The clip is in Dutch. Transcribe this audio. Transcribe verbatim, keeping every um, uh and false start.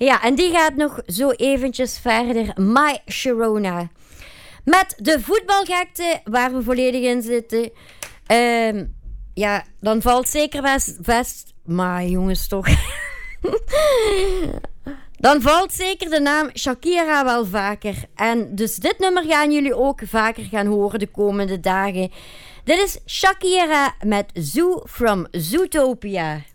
Ja, en die gaat nog zo eventjes verder. My Sharona. Met de voetbalgekte waar we volledig in zitten. Um, ja, dan valt zeker best... best maar jongens, toch... Dan valt zeker de naam Shakira wel vaker. En dus dit nummer gaan jullie ook vaker gaan horen de komende dagen. Dit is Shakira met Zoo from Zootopia.